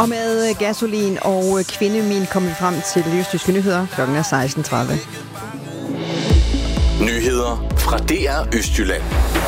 Og med gasolin og kvindemin kommer vi frem til Østjyske Nyheder. Klokken er 16:30. Nyheder fra DR Østjylland.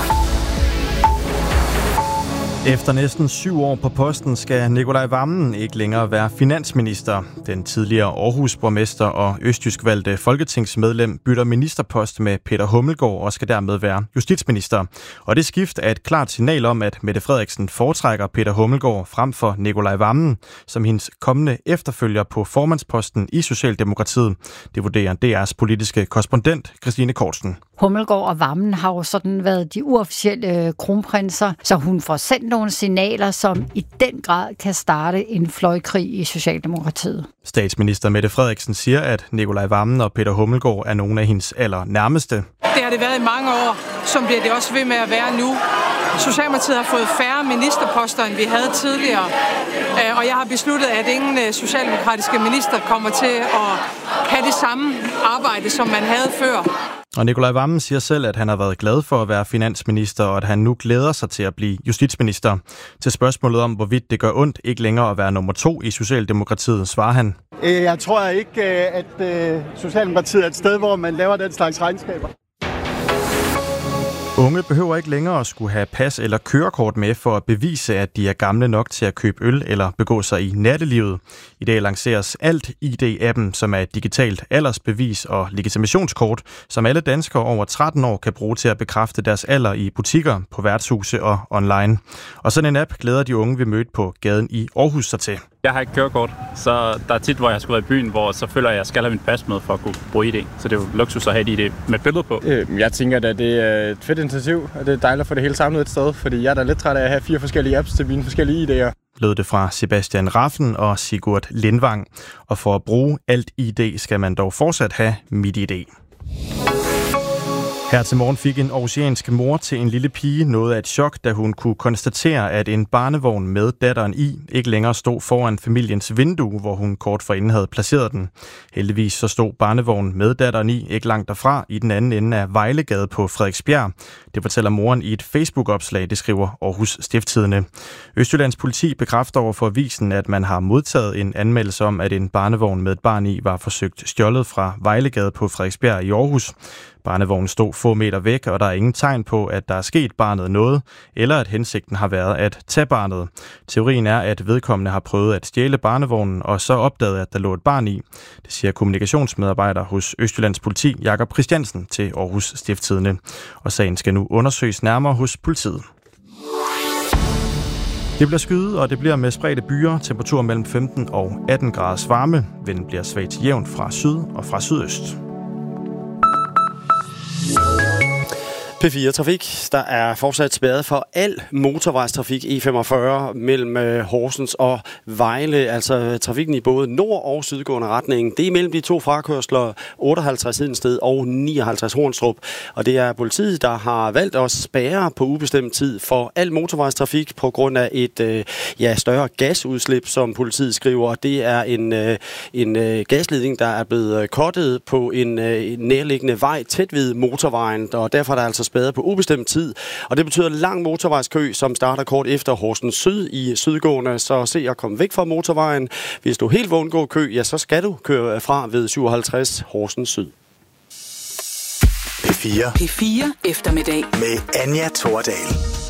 Efter næsten 7 år på posten skal Nicolai Wammen ikke længere være finansminister. Den tidligere Aarhus-borgmester og østjysk valgte folketingsmedlem bytter ministerpost med Peter Hummelgaard og skal dermed være justitsminister. Og det skift er et klart signal om, at Mette Frederiksen foretrækker Peter Hummelgaard frem for Nicolai Wammen som hendes kommende efterfølger på formandsposten i Socialdemokratiet. Det vurderer DR's politiske korrespondent Christine Kortsen. Hummelgaard og Wammen har jo sådan været de uofficielle kronprinser, så hun får sendt nogle signaler, som i den grad kan starte en fløjkrig i Socialdemokratiet. Statsminister Mette Frederiksen siger, at Nicolai Wammen og Peter Hummelgaard er nogle af hendes allernærmeste. Det har det været i mange år, som bliver det også ved med at være nu. Socialdemokratiet har fået færre ministerposter, end vi havde tidligere. Og jeg har besluttet, at ingen socialdemokratiske minister kommer til at have det samme arbejde, som man havde før. Og Nicolai Wammen siger selv, at han har været glad for at være finansminister, og at han nu glæder sig til at blive justitsminister. Til spørgsmålet om, hvorvidt det gør ondt ikke længere at være nummer 2 i Socialdemokratiet, svarer han. Jeg tror ikke, at Socialdemokratiet er et sted, hvor man laver den slags regnskaber. Unge behøver ikke længere at skulle have pas eller kørekort med for at bevise, at de er gamle nok til at købe øl eller begå sig i nattelivet. I dag lanceres Alt-ID-appen, som er et digitalt aldersbevis og legitimationskort, som alle danskere over 13 år kan bruge til at bekræfte deres alder i butikker, på værtshuse og online. Og sådan en app glæder de unge, vi mødte på gaden i Aarhus sig til. Jeg har ikke kørekort, så der er tit, hvor jeg skulle være i byen, hvor så føler jeg, at jeg skal have mit pas med for at kunne bruge ID. Så det er jo luksus at have et ID med billede på. Jeg tænker, at det er et fedt initiativ, og det er dejligt at få det hele samlet et sted, fordi jeg er da lidt træt af at have 4 forskellige apps til mine forskellige ID'er. Lød det fra Sebastian Raffen og Sigurd Lindvang. Og for at bruge Alt-ID skal man dog fortsat have MitID. Her til morgen fik en aarhusiansk mor til en lille pige noget af et chok, da hun kunne konstatere, at en barnevogn med datteren i ikke længere stod foran familiens vindue, hvor hun kort forinden havde placeret den. Heldigvis så stod barnevognen med datteren i ikke langt derfra i den anden ende af Vejlegade på Frederiksbjerg. Det fortæller moren i et Facebook-opslag, det skriver Aarhus Stiftstidende. Østjyllands politi bekræfter over for avisen, at man har modtaget en anmeldelse om, at en barnevogn med et barn i var forsøgt stjålet fra Vejlegade på Frederiksbjerg i Aarhus. Barnevognen stod få meter væk, og der er ingen tegn på, at der er sket barnet noget, eller at hensigten har været at tage barnet. Teorien er, at vedkommende har prøvet at stjæle barnevognen, og så opdaget, at der lå et barn i. Det siger kommunikationsmedarbejder hos Østjyllands politi, Jakob Christiansen, til Aarhus Stiftstidende. Og sagen skal nu undersøges nærmere hos politiet. Det bliver skyet, og det bliver med spredte byer, temperatur mellem 15 og 18 graders varme. Vinden bliver svag til jævn fra syd og fra sydøst. P4 Trafik. Der er fortsat spærret for al motorvejstrafik E45 mellem Horsens og Vejle. Altså trafikken i både nord- og sydgående retning. Det er mellem de to frakørsler 58 Hedensted og 59 Hornstrup. Og det er politiet, der har valgt at spærre på ubestemt tid for al motorvejstrafik på grund af et større gasudslip, som politiet skriver. Det er en gasledning, der er blevet kottet på en nærliggende vej tæt ved motorvejen. Og derfor er der altså spærret på ubestemt tid, og det betyder lang motorvejskø, som starter kort efter Horsens Syd i sydgående, så se at komme væk fra motorvejen. Hvis du helt vil undgå kø, ja, så skal du køre fra ved 57 Horsens Syd. P4 eftermiddag med Anja Thordal.